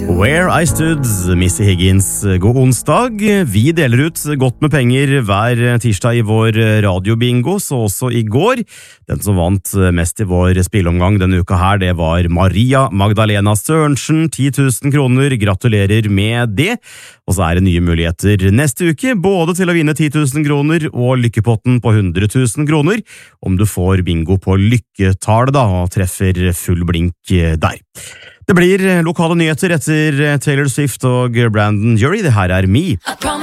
Where I Stood, Missy Higgins. God onsdag. Vi deler ut godt med penger hver tirsdag i vår radiobingo, så også i går. Den som vant mest i vår spilleomgang denne uka her, det var Maria Magdalena Sørensen. 10 000 kroner. Gratulerer med det. Og så er det nye muligheter neste uke, både til å vinne 10 000 kroner og lykkepotten på 100 000 kroner, om du får bingo på lykketall da, og treffer full blink der. Det blir lokale nyheter etter Taylor Swift og Brandon Urie. Det her er Me.